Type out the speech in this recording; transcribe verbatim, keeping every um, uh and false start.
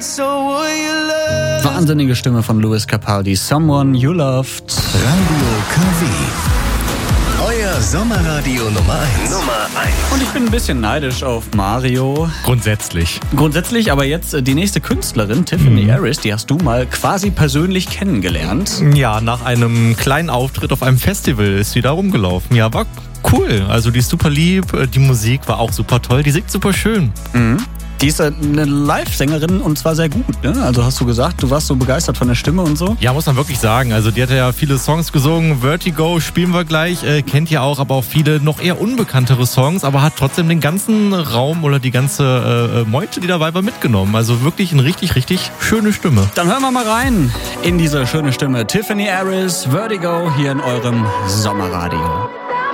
Wahnsinnige Stimme von Lewis Capaldi, Someone You Loved. Radio K W. Euer Sommerradio Nummer eins. Nummer eins. Und ich bin ein bisschen neidisch auf Mario. Grundsätzlich. Grundsätzlich, aber jetzt äh, die nächste Künstlerin, Tiffany mhm. Harris, die hast du mal quasi persönlich kennengelernt. Ja, nach einem kleinen Auftritt auf einem Festival ist sie da rumgelaufen. Ja, war cool. Also die ist super lieb, die Musik war auch super toll, die singt super schön. Mhm. Die ist eine Live-Sängerin und zwar sehr gut, ne? Also hast du gesagt, du warst so begeistert von der Stimme und so? Ja, muss man wirklich sagen. Also die hat ja viele Songs gesungen. Vertigo spielen wir gleich. Äh, kennt ihr auch, aber auch viele noch eher unbekanntere Songs, aber hat trotzdem den ganzen Raum oder die ganze äh, Meute, die dabei war, mitgenommen. Also wirklich eine richtig, richtig schöne Stimme. Dann hören wir mal rein in diese schöne Stimme. Tiffany Harris, Vertigo, hier in eurem Sommerradio.